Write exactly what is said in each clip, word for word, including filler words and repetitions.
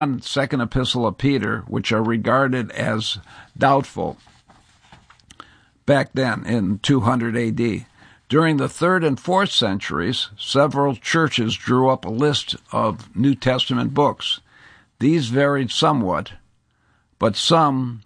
and Second Epistle of Peter, which are regarded as doubtful back then in two hundred A D. During the third and fourth centuries, several churches drew up a list of New Testament books. These varied somewhat, but some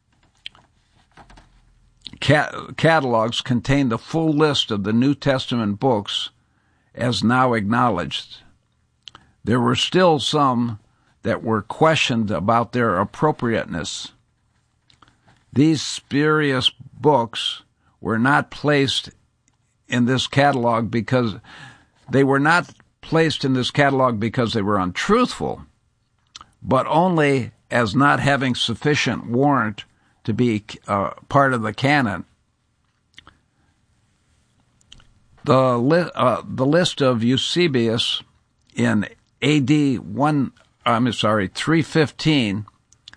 cat- catalogs contain the full list of the New Testament books as now acknowledged. There were still some that were questioned about their appropriateness. These spurious books were not placed in this catalog because they were not placed in this catalog because they were untruthful, but only as not having sufficient warrant to be uh, part of the canon. The, li- uh, the list of Eusebius in A D one, I'm sorry, three fifteen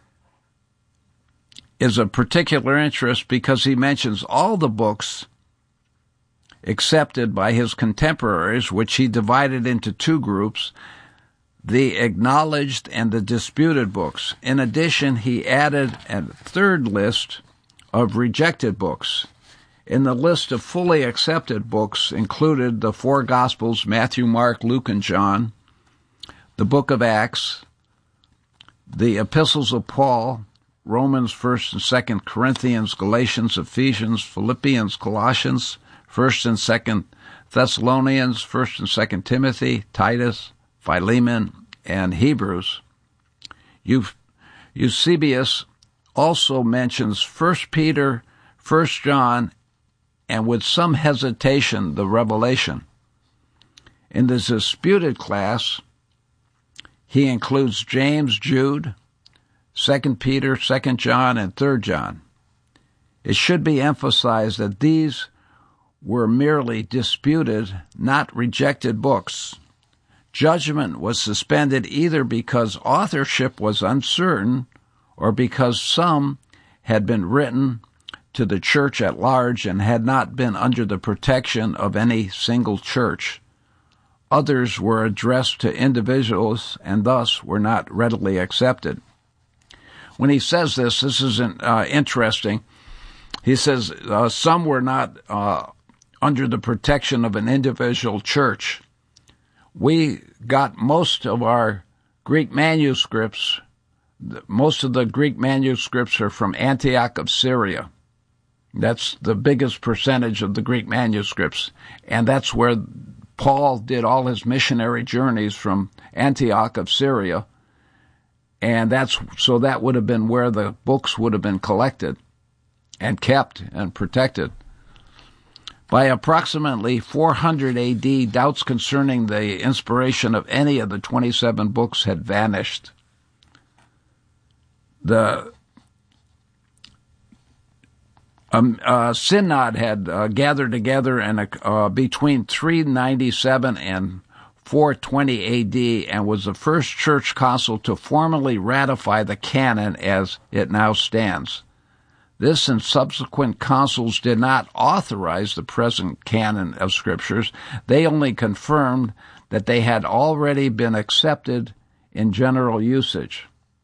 is of particular interest because he mentions all the books accepted by his contemporaries, which he divided into two groups, the acknowledged and the disputed books. In addition, he added a third list of rejected books. In the list of fully accepted books included the four Gospels, Matthew, Mark, Luke, and John, the book of Acts, the epistles of Paul, Romans, First and Second Corinthians, Galatians, Ephesians, Philippians, Colossians, First and Second Thessalonians, First and Second Timothy, Titus, Philemon, and Hebrews. Eusebius also mentions First Peter, First John, and with some hesitation, the Revelation. In the disputed class, he includes James, Jude, Second Peter, Second John, and Third John. It should be emphasized that these were merely disputed, not rejected books. Judgment was suspended either because authorship was uncertain or because some had been written to the church at large and had not been under the protection of any single church. Others were addressed to individuals and thus were not readily accepted. When he says this, this is uh, interesting. He says uh, some were not uh, under the protection of an individual church. We got most of our Greek manuscripts, most of the Greek manuscripts are from Antioch of Syria. That's the biggest percentage of the Greek manuscripts, and that's where Paul did all his missionary journeys, from Antioch of Syria, and that's so that would have been where the books would have been collected and kept and protected. By approximately four hundred A D, doubts concerning the inspiration of any of the twenty-seven books had vanished. The um, uh, synod had uh, gathered together in a, uh, between three ninety-seven and four twenty A D and was the first church council to formally ratify the canon as it now stands. This and subsequent councils did not authorize the present canon of scriptures. They only confirmed that they had already been accepted in general usage.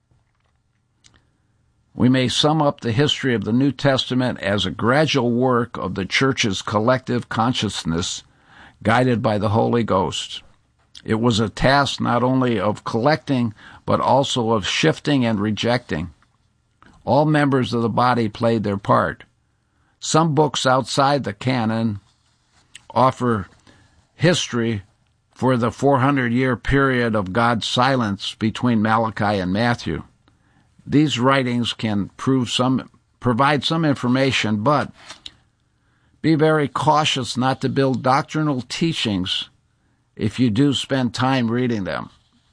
We may sum up the history of the New Testament as a gradual work of the church's collective consciousness guided by the Holy Ghost. It was a task not only of collecting, but also of shifting and rejecting. All members of the body played their part. Some books outside the canon offer history for the four hundred year period of God's silence between Malachi and Matthew. These writings can prove some, provide some information, but be very cautious not to build doctrinal teachings if you do spend time reading them.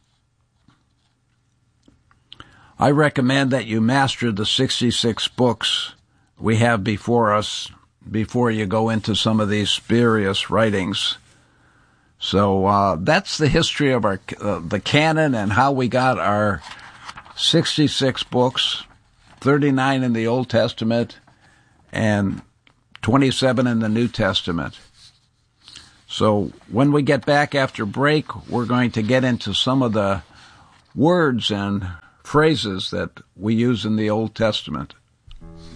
I recommend that you master the sixty-six books we have before us before you go into some of these spurious writings. So uh, that's the history of our uh, the canon and how we got our sixty-six books, thirty-nine in the Old Testament and twenty-seven in the New Testament. So when we get back after break, we're going to get into some of the words and phrases that we use in the Old Testament.